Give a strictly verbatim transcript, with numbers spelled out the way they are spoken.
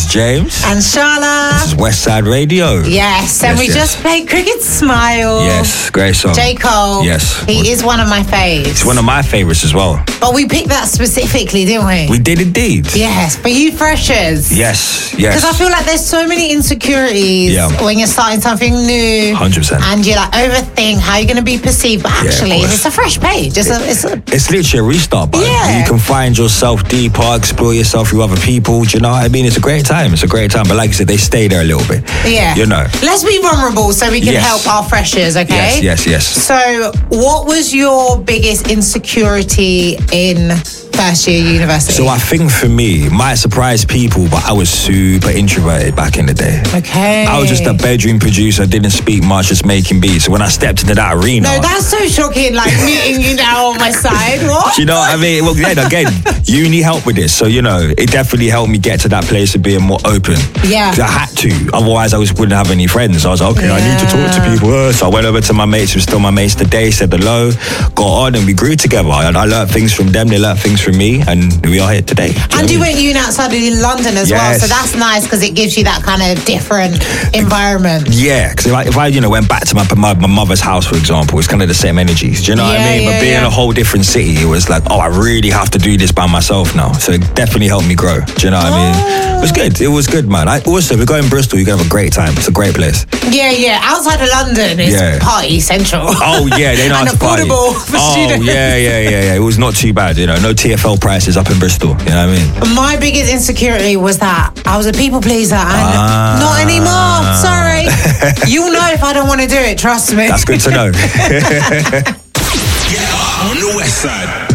James. And Sharla. This is Westside Radio. Yes, and yes, we yes. just played Cricket Smile. Yes, great song. J. Cole. Yes. He is one of my faves. It's one of my favourites as well. But we picked that specifically, didn't we? We did indeed. Yes, for you freshers. Yes, yes. Because I feel like there's so many insecurities Yeah. when you're starting something new. one hundred percent. And you like overthink how you're going to be perceived. But Yeah, actually, of course. it's a fresh page. It's a, it's a, It's literally a restart, but Yeah. you can find yourself deeper, explore yourself through other people. Do you know what I mean? It's a great time. It's a great time. But like you said, they stay there a little bit. yeah. You know. Let's be vulnerable so we can Yes. help our freshers, okay? Yes, yes, yes. So, what was your biggest insecurity in first year university? So I think for me, it might surprise people, but I was super introverted back in the day. Okay. I was just a bedroom producer, didn't speak much, just making beats. So when I stepped into that arena... No, that's so shocking, like meeting you now on my side. What? Do you know what I mean? Well, yeah, again, uni helped with this. So, you know, it definitely helped me get to that place of being more open. Yeah. 'Cause I had to. Otherwise, I was, wouldn't have any friends. I was like, okay, I need to talk to Yeah. people. Uh, So I went over to my mates who were still my mates today, said hello, got on, and we grew together. And I learned things from them, they learned things from me, and we are here today. Do you know And you what I mean? went uni outside of London as well, Yes. so that's nice because it gives you that kind of different environment. Yeah, because if I, if I, you know, went back to my, my my mother's house, for example, it's kind of the same energy. Do you know what Yeah, I mean? yeah, but being yeah. in a whole different city, it was like, oh, I really have to do this by myself now. So it definitely helped me grow. Do you know what I mean? It was good. It was good, man. I, also, if you go in Bristol, you can have a great time. It's a great place. Yeah, yeah. Outside of London, it's Yeah. party central. Oh yeah, they know how And to party. affordable for Oh students. yeah, yeah, yeah, yeah. It was not too bad. You know, no T F L prices up in Bristol. You know what I mean? My biggest insecurity was that I was a people pleaser and Ah. not anymore. Sorry. You'll know if I don't want to do it, trust me. That's good to know. Yeah, on the west side.